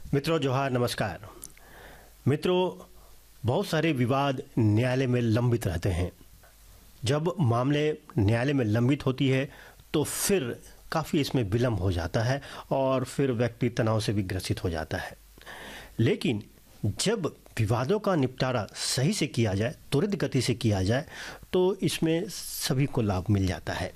मित्रों जोहार, नमस्कार। मित्रों, बहुत सारे विवाद न्यायालय में लंबित रहते हैं। जब मामले न्यायालय में लंबित होती है तो फिर काफ़ी इसमें विलम्ब हो जाता है और फिर व्यक्ति तनाव से भी ग्रसित हो जाता है। लेकिन जब विवादों का निपटारा सही से किया जाए, त्वरित गति से किया जाए, तो इसमें सभी को लाभ मिल जाता है।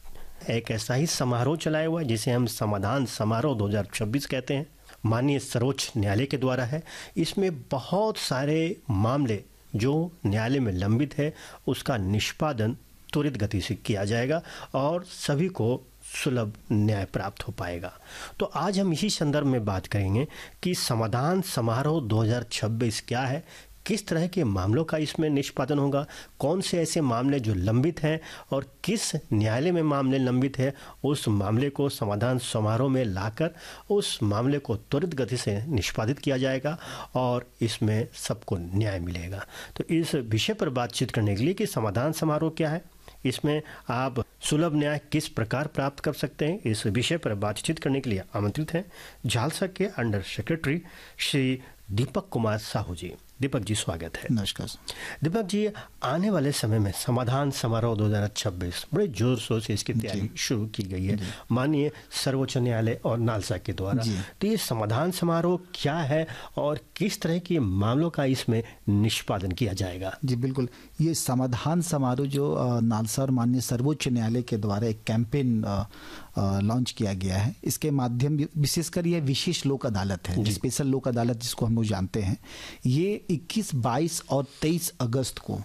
एक ऐसा ही समारोह चलाया हुआ जिसे हम समाधान समारोह 2026 कहते हैं, माननीय सर्वोच्च न्यायालय के द्वारा है। इसमें बहुत सारे मामले जो न्यायालय में लंबित है उसका निष्पादन त्वरित गति से किया जाएगा और सभी को सुलभ न्याय प्राप्त हो पाएगा। तो आज हम इसी संदर्भ में बात करेंगे कि समाधान समारोह 2026 क्या है, किस तरह के मामलों का इसमें निष्पादन होगा, कौन से ऐसे मामले जो लंबित हैं और किस न्यायालय में मामले लंबित है, उस मामले को समाधान समारोह में लाकर उस मामले को त्वरित गति से निष्पादित किया जाएगा और इसमें सबको न्याय मिलेगा। तो इस विषय पर बातचीत करने के लिए कि समाधान समारोह क्या है, इसमें आप सुलभ न्याय किस प्रकार प्राप्त कर सकते हैं, इस विषय पर बातचीत करने के लिए आमंत्रित हैं झालसा के अंडर सेक्रेटरी श्री दीपक कुमार साहू जी। दीपक जी, स्वागत है। नमस्कार। दीपक जी, आने वाले समय में समाधान समारोह 2026 बड़े जोर शोर से इसकी तैयारी शुरू की गई है माननीय सर्वोच्च न्यायालय और नालसा के द्वारा। तो ये समाधान समारोह क्या है और किस तरह के मामलों का इसमें निष्पादन किया जाएगा? जी बिल्कुल, ये समाधान समारोह जो नालसा और माननीय सर्वोच्च न्यायालय के द्वारा एक कैंपेन लॉन्च किया गया है, इसके माध्यम विशेषकर ये विशेष लोक अदालत है, स्पेशल लोक अदालत जिसको हम लोग जानते हैं। ये 21, 22 और 23 अगस्त को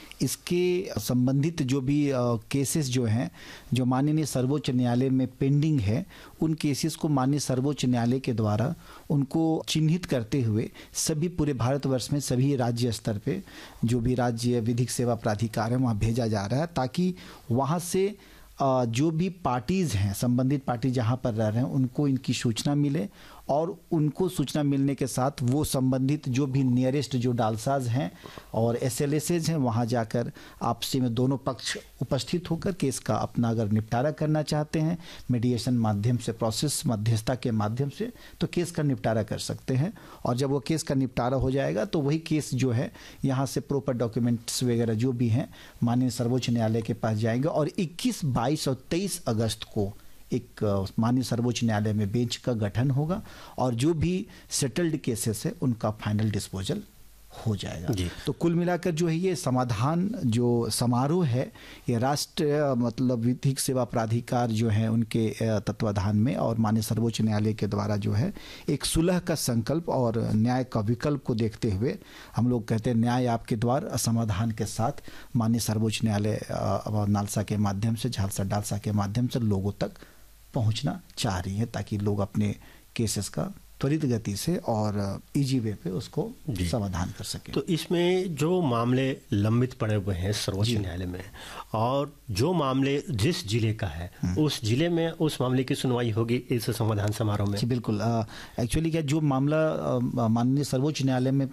इसके संबंधित जो भी केसेस जो हैं, जो माननीय सर्वोच्च न्यायालय में पेंडिंग है, उन केसेस को माननीय सर्वोच्च न्यायालय के द्वारा उनको चिन्हित करते हुए सभी पूरे भारतवर्ष में सभी राज्य स्तर पे जो भी राज्य विधिक सेवा प्राधिकार है वहाँ भेजा जा रहा है, ताकि वहाँ से जो भी पार्टीज़ हैं, संबंधित पार्टी जहाँ पर रह रहे हैं, उनको इनकी सूचना मिले और उनको सूचना मिलने के साथ वो संबंधित जो भी नियरेस्ट जो डालसाज हैं और SLSs हैं वहाँ जाकर आपसी में दोनों पक्ष उपस्थित होकर केस का अपना अगर निपटारा करना चाहते हैं, मीडिएशन माध्यम से, प्रोसेस मध्यस्थता के माध्यम से, तो केस का निपटारा कर सकते हैं। और जब वो केस का निपटारा हो जाएगा तो वही केस जो है यहाँ से प्रॉपर डॉक्यूमेंट्स वगैरह जो भी हैं माननीय सर्वोच्च न्यायालय के पास जाएंगे और 21, 22 और 23 अगस्त को एक माननीय सर्वोच्च न्यायालय में बेंच का गठन होगा और जो भी सेटल्ड केसेस है उनका फाइनल डिस्पोजल हो जाएगा। तो कुल मिलाकर जो है ये समाधान जो समारोह है, ये राष्ट्रीय मतलब विधिक सेवा प्राधिकार जो है उनके तत्वाधान में और माननीय सर्वोच्च न्यायालय के द्वारा जो है एक सुलह का संकल्प और न्याय का विकल्प को देखते हुए हम लोग कहते हैं न्याय आपके द्वार समाधान के साथ माननीय सर्वोच्च न्यायालय नालसा के माध्यम से, झालसा डालसा के माध्यम से लोगों तक पहुंचना चाह रही है, ताकि लोग अपने केसेस का त्वरित गति से और इजी वे पे उसको समाधान कर सके। तो इसमें जो मामले लंबित पड़े हुए हैं सर्वोच्च न्यायालय में और जो मामले जिस जिले का है उस जिले में उस मामले की सुनवाई होगी इस समाधान समारोह में? जी बिल्कुल। एक्चुअली क्या जो मामला माननीय सर्वोच्च न्यायालय में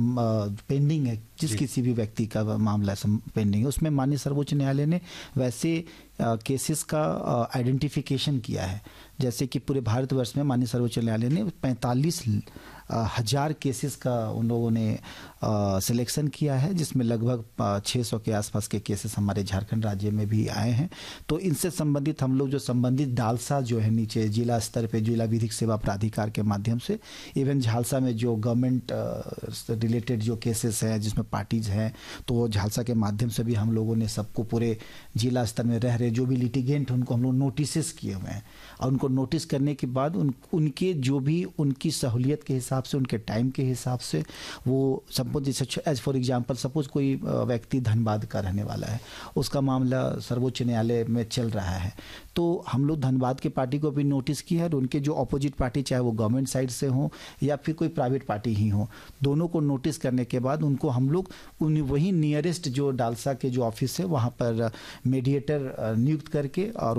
पेंडिंग है, जिस किसी भी व्यक्ति का मामला पेंडिंग है, उसमें माननीय सर्वोच्च न्यायालय ने वैसे केसेस का आइडेंटिफिकेशन किया है। जैसे कि पूरे भारतवर्ष में माननीय सर्वोच्च न्यायालय ने 45,000 केसेस का उन लोगों ने सिलेक्शन किया है, जिसमें लगभग 600 के आसपास के केसेस हमारे झारखंड राज्य में भी आए हैं। तो इनसे संबंधित हम लोग जो संबंधित डालसा जो है नीचे जिला स्तर पे जिला विधिक सेवा प्राधिकार के माध्यम से, इवन झालसा में जो गवर्नमेंट रिलेटेड जो केसेस हैं जिसमें पार्टीज हैं, तो झालसा के माध्यम से भी हम लोगों ने सबको पूरे जिला स्तर में रह रहे जो भी लिटिगेंट उनको हम लोग नोटिस किए हुए हैं और उनको नोटिस करने के बाद उनके जो भी उनकी सहूलियत के हिसाब से, उनके टाइम के हिसाब से वो सपोज जैसे एज फॉर एग्जांपल सपोज कोई व्यक्ति धनबाद का रहने वाला है, उसका मामला सर्वोच्च न्यायालय में चल रहा है, तो हम लोग धनबाद के पार्टी को भी नोटिस किया है और उनके जो अपोजिट पार्टी चाहे वो गवर्नमेंट साइड से हो या फिर कोई प्राइवेट पार्टी ही हो, दोनों को नोटिस करने के बाद उनको हम लोग वही नियरेस्ट जो डालसा के जो ऑफिस है वहाँ पर मीडिएटर नियुक्त करके और